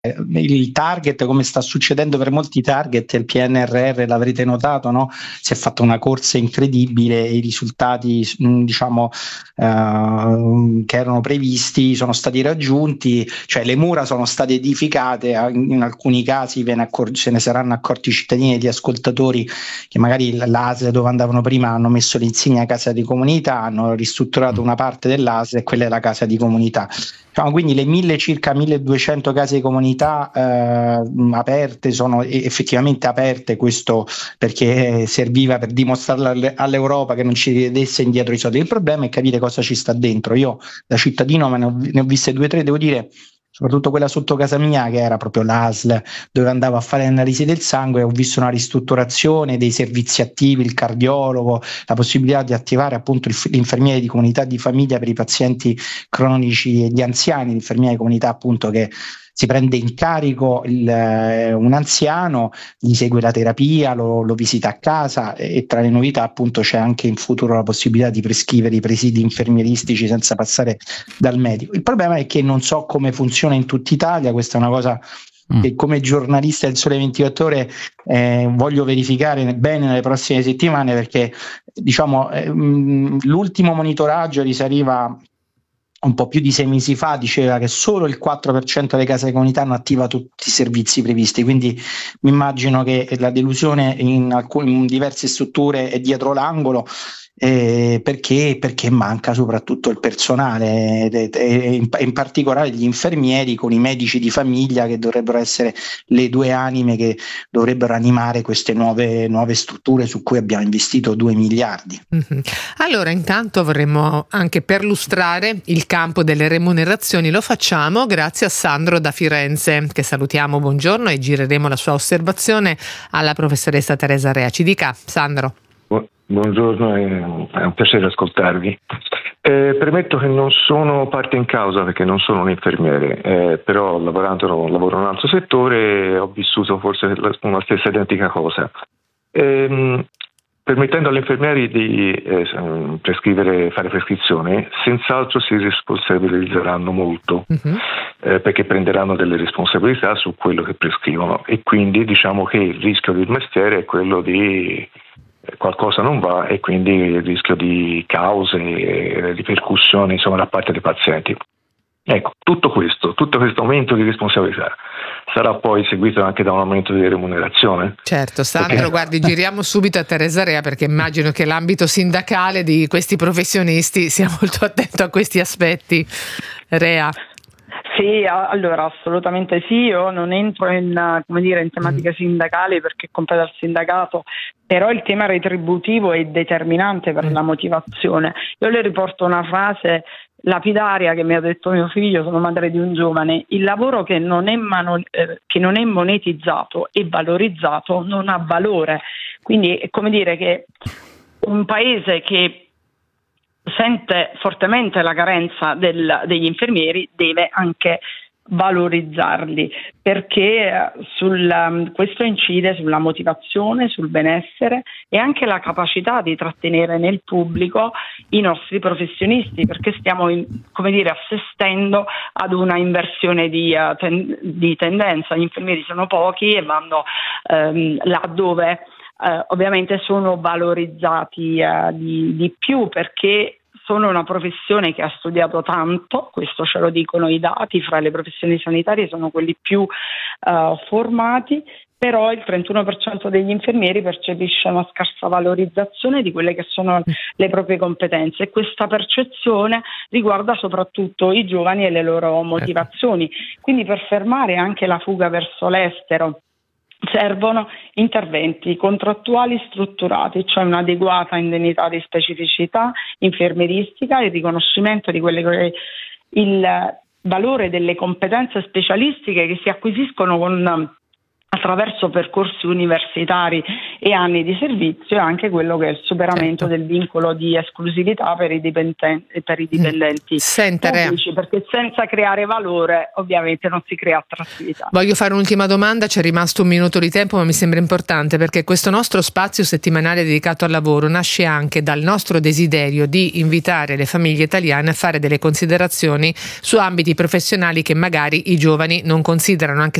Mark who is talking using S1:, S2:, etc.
S1: il target, come sta succedendo per molti target, il PNRR, l'avrete notato, no? Si è fatta una corsa incredibile e i risultati, diciamo, che erano previsti sono stati raggiunti, cioè le mura sono state edificate, in alcuni casi se ne saranno accorti i cittadini e gli ascoltatori che magari l'ASL dove andavano prima hanno messo l'insegna casa di comunità, hanno ristrutturato una parte dell'ASL e quella è la casa di comunità. Quindi le circa 1200 case di comunità aperte sono effettivamente aperte, questo perché serviva per dimostrare all'Europa che non ci rivedesse indietro i soldi. Il problema è capire cosa ci sta dentro. Io da cittadino ne ho viste 2 o 3, devo dire, soprattutto quella sotto casa mia che era proprio l'ASL dove andavo a fare analisi del sangue, ho visto una ristrutturazione dei servizi attivi, il cardiologo, la possibilità di attivare appunto l'infermiere di comunità di famiglia per i pazienti cronici e gli anziani, l'infermiere di comunità appunto che si prende in carico un anziano, gli segue la terapia, lo visita a casa e tra le novità appunto c'è anche in futuro la possibilità di prescrivere i presidi infermieristici senza passare dal medico. Il problema è che non so come funziona in tutta Italia, questa è una cosa che come giornalista del Sole 24 Ore voglio verificare bene nelle prossime settimane, perché diciamo l'ultimo monitoraggio risaliva un po' più di 6 mesi fa, diceva che solo il 4% delle case di comunità hanno attivato tutti i servizi previsti, quindi mi immagino che la delusione in diverse strutture è dietro l'angolo, perché manca soprattutto il personale e in particolare gli infermieri con i medici di famiglia che dovrebbero essere le 2 anime che dovrebbero animare queste nuove strutture su cui abbiamo investito 2 miliardi.
S2: Mm-hmm. Allora intanto vorremmo anche perlustrare il campo delle remunerazioni, lo facciamo grazie a Sandro da Firenze che salutiamo, buongiorno, e gireremo la sua osservazione alla professoressa Teresa Rea. Ci dica, Sandro.
S3: Buongiorno, è un piacere ascoltarvi. Premetto che non sono parte in causa perché non sono un infermiere, però lavoro in un altro settore e ho vissuto forse una stessa identica cosa. Permettendo agli infermieri di fare prescrizione, senz'altro si responsabilizzeranno molto, perché prenderanno delle responsabilità su quello che prescrivono e quindi diciamo che il rischio del mestiere è quello di qualcosa non va e quindi il rischio di cause, ripercussioni insomma da parte dei pazienti. Ecco, tutto questo aumento di responsabilità sarà poi seguito anche da un aumento di remunerazione?
S2: Certo, Sandro, guardi, giriamo subito a Teresa Rea perché immagino che l'ambito sindacale di questi professionisti sia molto attento a questi aspetti. Rea.
S4: Sì, allora assolutamente sì, io non entro in tematiche sindacali perché compete al sindacato, però il tema retributivo è determinante per la motivazione. Io le riporto una frase lapidaria che mi ha detto mio figlio, sono madre di un giovane: il lavoro che non è monetizzato e valorizzato non ha valore. Quindi è come dire che un paese che sente fortemente la carenza degli infermieri deve anche valorizzarli, perché questo incide sulla motivazione, sul benessere e anche la capacità di trattenere nel pubblico i nostri professionisti, perché stiamo assistendo ad una inversione di tendenza. Gli infermieri sono pochi e vanno laddove ovviamente sono valorizzati di più, perché sono una professione che ha studiato tanto, questo ce lo dicono i dati, fra le professioni sanitarie sono quelli più formati, però il 31% degli infermieri percepisce una scarsa valorizzazione di quelle che sono le proprie competenze, e questa percezione riguarda soprattutto i giovani e le loro motivazioni. Quindi per fermare anche la fuga verso l'estero servono interventi contrattuali strutturati, cioè un'adeguata indennità di specificità infermieristica, il riconoscimento di il valore delle competenze specialistiche che si acquisiscono con attraverso percorsi universitari e anni di servizio, e anche quello che è il superamento del vincolo di esclusività per i dipendenti pubblici, perché senza creare valore ovviamente non si crea attrattività.
S2: Voglio fare un'ultima domanda, c'è rimasto un minuto di tempo, ma mi sembra importante, perché questo nostro spazio settimanale dedicato al lavoro nasce anche dal nostro desiderio di invitare le famiglie italiane a fare delle considerazioni su ambiti professionali che magari i giovani non considerano, anche